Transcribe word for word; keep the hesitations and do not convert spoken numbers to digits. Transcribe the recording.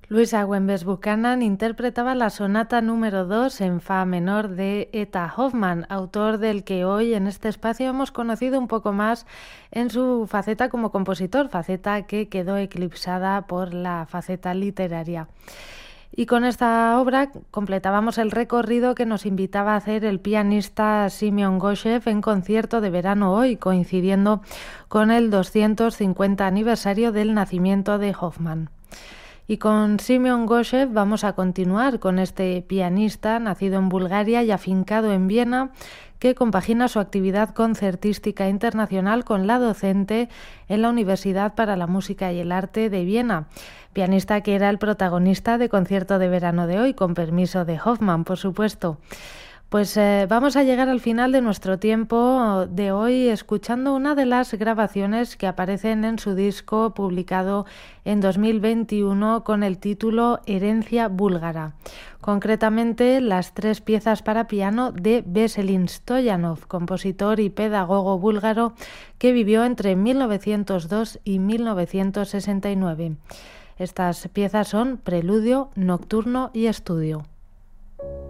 Louis Agüembes Buchanan interpretaba la sonata número dos en fa menor de Eta Hoffmann, autor del que hoy en este espacio hemos conocido un poco más en su faceta como compositor, faceta que quedó eclipsada por la faceta literaria. Y con esta obra completábamos el recorrido que nos invitaba a hacer el pianista Simeon Goshev en concierto de verano hoy, coincidiendo con el doscientos cincuenta aniversario del nacimiento de Hoffmann. Y con Simeon Goshev vamos a continuar con este pianista nacido en Bulgaria y afincado en Viena, que compagina su actividad concertística internacional con la docente en la Universidad para la Música y el Arte de Viena. Pianista que era el protagonista de Concierto de Verano de hoy, con permiso de Hoffmann, por supuesto. Pues eh, vamos a llegar al final de nuestro tiempo de hoy escuchando una de las grabaciones que aparecen en su disco publicado en dos mil veintiuno con el título Herencia búlgara. Concretamente, las tres piezas para piano de Veselin Stoyanov, compositor y pedagogo búlgaro que vivió entre mil novecientos dos y mil novecientos sesenta y nueve. Estas piezas son Preludio, Nocturno y Estudio.